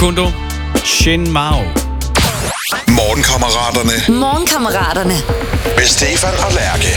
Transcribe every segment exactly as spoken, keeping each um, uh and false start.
Facundo, Shin Mao. Morgenkammeraterne. Morgenkammeraterne. Med Stefan og Lærke.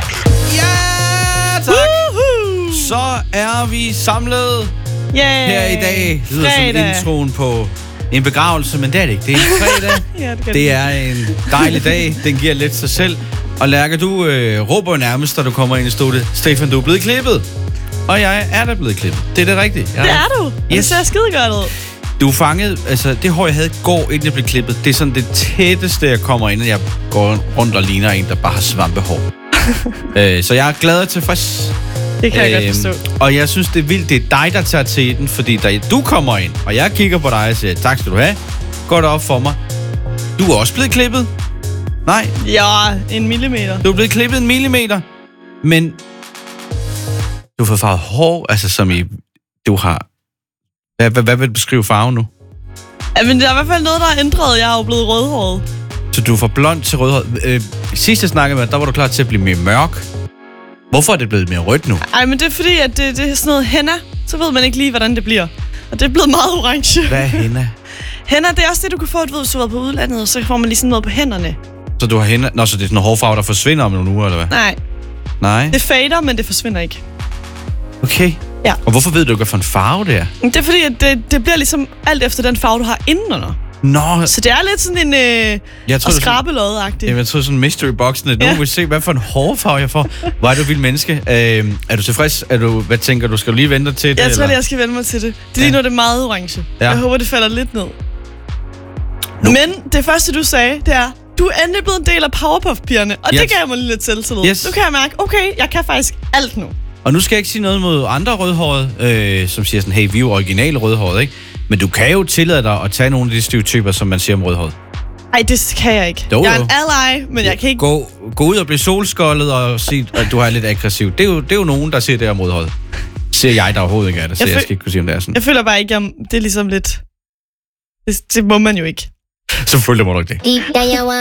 Ja, tak. Woohoo! Så er vi samlet Yay. her i dag. Det lyder som introen på en begravelse, men det er det ikke. Det er en fredag. ja, det, det er en dejlig dag. Den giver lidt sig selv. Og Lærke, du øh, råber nærmest, da du kommer ind i studiet. Stefan, du er blevet klippet. Og jeg er da blevet klippet. Det er det rigtige. Jeg det er du. Yes. Det ser skide godt ud. Du er fanget, altså det hår, jeg havde i går, inden jeg blev klippet, det er sådan det tætteste, jeg kommer ind, og jeg går rundt og ligner en, der bare har svampehår. øh, så jeg er glad og tilfreds. Det kan øh, jeg godt forstå. Og jeg synes, det er vildt, det er dig, der tager til den, fordi da du kommer ind, og jeg kigger på dig og siger, tak skal du have, går det op for mig. Du er også blevet klippet. Nej. Ja, en millimeter. Du er blevet klippet en millimeter, men du har fået farvet hår, altså som i, du har... Hvad, hvad, hvad vil du beskrive farven nu? Ja, men der er i hvert fald noget, der er ændret. Jeg er jo blevet rødhåret. Så du er fra blond til rødhåret. Øh, sidst jeg snakkede med dig, der var du klar til at blive mere mørk. Hvorfor er det blevet mere rødt nu? Ej, men det er fordi, at det, det er sådan noget henna. Så ved man ikke lige, hvordan det bliver. Og det er blevet meget orange. Hvad er henna? Henna, det er også det, du kan få, at hvis du er på udlandet, og så får man lige sådan noget på hænderne. Så du har henna? Nå, så det er sådan en hårfarve, der forsvinder om nogle uger, eller hvad? Nej. Nej? Det fader, men det forsvinder ikke. Okay. Ja. Og hvorfor ved du ikke, hvad for en farve det er? Det er fordi, at det, det bliver ligesom alt efter den farve, du har indenunder. Nå. Så det er lidt sådan en øh, jeg tror, skrabelod-agtig. Jamen, jeg tror sådan en mystery box. Nu ja. vil vi se, hvad for en hårfarve jeg får. Hvor er du vild menneske. Øh, er du tilfreds? Er du, hvad tænker du? Skal du lige vente til det? Jeg tror, eller? jeg skal vende mig til det. Det er lige ja. nu, det er meget orange. Ja. Jeg håber, det falder lidt ned. No. Men det første, du sagde, det er, du er endelig blevet en del af Powerpuff-pigerne. Og yes. det gav mig lige lidt selvtillid. Yes. Nu kan jeg mærke, okay, jeg kan faktisk alt nu. Og nu skal jeg ikke sige noget mod andre rødhårede, øh, som siger sådan, hey, vi er jo originale rødhårede, ikke? Men du kan jo tillade dig at tage nogle af de stereotyper, som man siger om rødhåret. Ej, det kan jeg ikke. Jo, jeg er jo. en ally, men jeg kan ikke... Gå, gå ud og blive solskoldet og sige, at du er lidt aggressiv. Det er jo, det er jo nogen, der siger det om rødhåret. Siger jeg, der overhovedet ikke er det, så jeg, jeg skal ikke kunne sige, om det er sådan. Jeg føler bare ikke, at det er ligesom lidt... Det, det må man jo ikke. Selvfølgelig må du ikke det.